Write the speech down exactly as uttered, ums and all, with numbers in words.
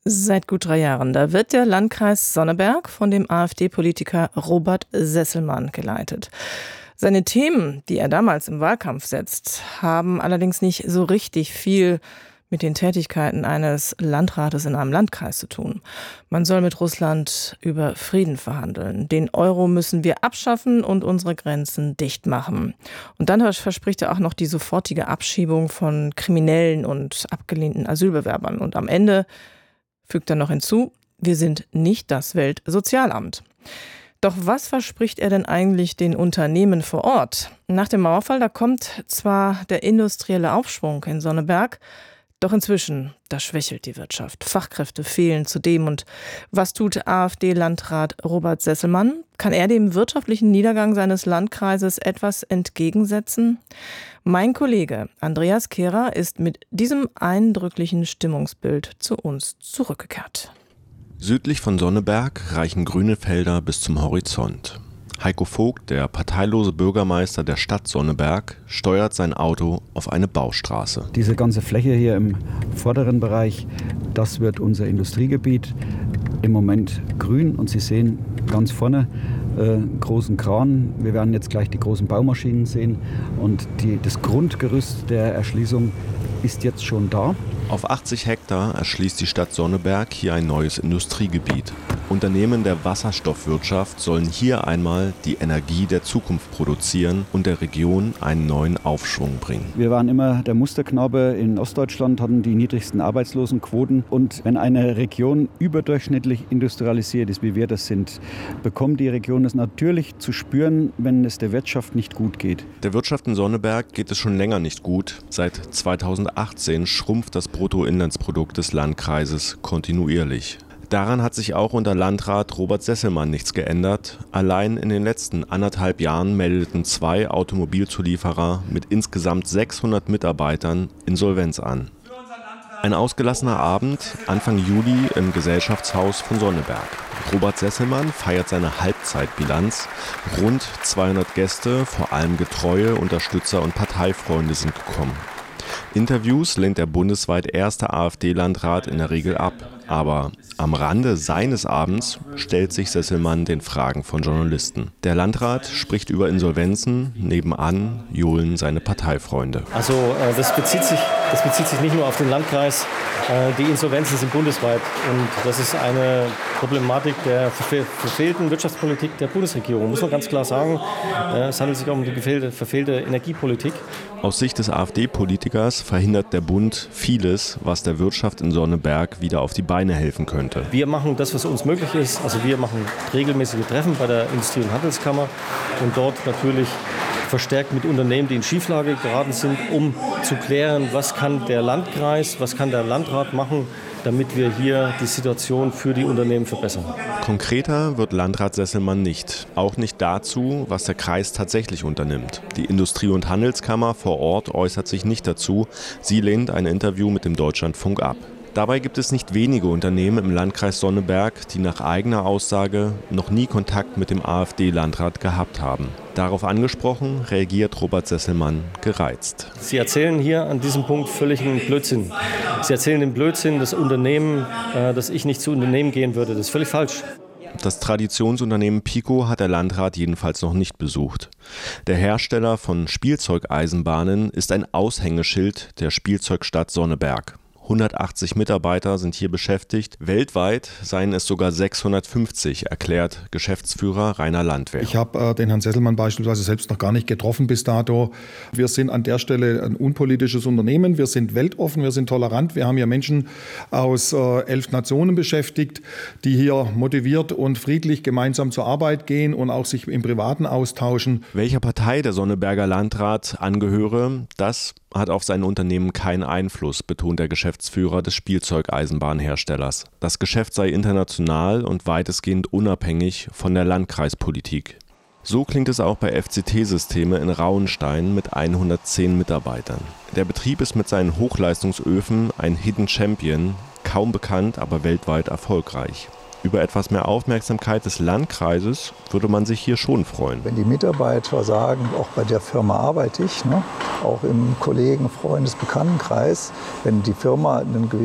Seit gut drei Jahren. Da wird der Landkreis Sonneberg von dem AfD-Politiker Robert Sesselmann geleitet. Seine Themen, die er damals im Wahlkampf setzt, haben allerdings nicht so richtig viel mit den Tätigkeiten eines Landrates in einem Landkreis zu tun. Man soll mit Russland über Frieden verhandeln. Den Euro müssen wir abschaffen und unsere Grenzen dicht machen. Und dann verspricht er auch noch die sofortige Abschiebung von Kriminellen und abgelehnten Asylbewerbern. Und am Ende fügt er noch hinzu, wir sind nicht das Weltsozialamt. Doch was verspricht er denn eigentlich den Unternehmen vor Ort? Nach dem Mauerfall, da kommt zwar der industrielle Aufschwung in Sonneberg, doch inzwischen, da schwächelt die Wirtschaft. Fachkräfte fehlen zudem. Und was tut AfD-Landrat Robert Sesselmann? Kann er dem wirtschaftlichen Niedergang seines Landkreises etwas entgegensetzen? Mein Kollege Andreas Kehrer ist mit diesem eindrücklichen Stimmungsbild zu uns zurückgekehrt. Südlich von Sonneberg reichen grüne Felder bis zum Horizont. Heiko Vogt, der parteilose Bürgermeister der Stadt Sonneberg, steuert sein Auto auf eine Baustraße. Diese ganze Fläche hier im vorderen Bereich, das wird unser Industriegebiet. Im Moment grün und Sie sehen ganz vorne äh, großen Kran. Wir werden jetzt gleich die großen Baumaschinen sehen und die, das Grundgerüst der Erschließung ist jetzt schon da. Auf achtzig Hektar erschließt die Stadt Sonneberg hier ein neues Industriegebiet. Unternehmen der Wasserstoffwirtschaft sollen hier einmal die Energie der Zukunft produzieren und der Region einen neuen Aufschwung bringen. Wir waren immer der Musterknabe in Ostdeutschland, hatten die niedrigsten Arbeitslosenquoten. Und wenn eine Region überdurchschnittlich industrialisiert ist, wie wir das sind, bekommt die Region es natürlich zu spüren, wenn es der Wirtschaft nicht gut geht. Der Wirtschaft in Sonneberg geht es schon länger nicht gut. Seit zweitausendachtzehn schrumpft das Bruttoinlandsprodukt des Landkreises kontinuierlich. Daran hat sich auch unter Landrat Robert Sesselmann nichts geändert. Allein in den letzten anderthalb Jahren meldeten zwei Automobilzulieferer mit insgesamt sechshundert Mitarbeitern Insolvenz an. Ein ausgelassener Abend Anfang Juli im Gesellschaftshaus von Sonneberg. Robert Sesselmann feiert seine Halbzeitbilanz. Rund zweihundert Gäste, vor allem getreue Unterstützer und Parteifreunde sind gekommen. Interviews lehnt der bundesweit erste AfD-Landrat in der Regel ab. Aber am Rande seines Abends stellt sich Sesselmann den Fragen von Journalisten. Der Landrat spricht über Insolvenzen, nebenan johlen seine Parteifreunde. Also äh, das bezieht sich, das bezieht sich nicht nur auf den Landkreis, äh, die Insolvenzen sind bundesweit. Und das ist eine Problematik der verfe- verfehlten Wirtschaftspolitik der Bundesregierung, muss man ganz klar sagen. Äh, es handelt sich auch um die gefehlte, verfehlte Energiepolitik. Aus Sicht des AfD-Politikers verhindert der Bund vieles, was der Wirtschaft in Sonneberg wieder auf die Beine helfen könnte. Wir machen das, was uns möglich ist. Also wir machen regelmäßige Treffen bei der Industrie- und Handelskammer und dort natürlich verstärkt mit Unternehmen, die in Schieflage geraten sind, um zu klären, was kann der Landkreis, was kann der Landrat machen, damit wir hier die Situation für die Unternehmen verbessern. Konkreter wird Landrat Sesselmann nicht. Auch nicht dazu, was der Kreis tatsächlich unternimmt. Die Industrie- und Handelskammer vor Ort äußert sich nicht dazu. Sie lehnt ein Interview mit dem Deutschlandfunk ab. Dabei gibt es nicht wenige Unternehmen im Landkreis Sonneberg, die nach eigener Aussage noch nie Kontakt mit dem AfD-Landrat gehabt haben. Darauf angesprochen, reagiert Robert Sesselmann gereizt. Sie erzählen hier an diesem Punkt völligen Blödsinn. Sie erzählen den Blödsinn, das Unternehmen, äh, dass ich nicht zu Unternehmen gehen würde. Das ist völlig falsch. Das Traditionsunternehmen Pico hat der Landrat jedenfalls noch nicht besucht. Der Hersteller von Spielzeugeisenbahnen ist ein Aushängeschild der Spielzeugstadt Sonneberg. hundertachtzig Mitarbeiter sind hier beschäftigt. Weltweit seien es sogar sechshundertfünfzig, erklärt Geschäftsführer Rainer Landwehr. Ich habe äh, den Herrn Sesselmann beispielsweise selbst noch gar nicht getroffen bis dato. Wir sind an der Stelle ein unpolitisches Unternehmen. Wir sind weltoffen, wir sind tolerant. Wir haben hier Menschen aus äh, elf Nationen beschäftigt, die hier motiviert und friedlich gemeinsam zur Arbeit gehen und auch sich im Privaten austauschen. Welcher Partei der Sonneberger Landrat angehöre, das hat auf sein Unternehmen keinen Einfluss, betont der Geschäftsführer des Spielzeugeisenbahnherstellers. Das Geschäft sei international und weitestgehend unabhängig von der Landkreispolitik. So klingt es auch bei F C T-Systeme in Rauenstein mit hundertzehn Mitarbeitern. Der Betrieb ist mit seinen Hochleistungsöfen ein Hidden Champion, kaum bekannt, aber weltweit erfolgreich. Über etwas mehr Aufmerksamkeit des Landkreises würde man sich hier schon freuen. Wenn die Mitarbeiter sagen, auch bei der Firma arbeite ich, ne, auch im Kollegen-, Freundes-, Bekanntenkreis, wenn die Firma einen gewissen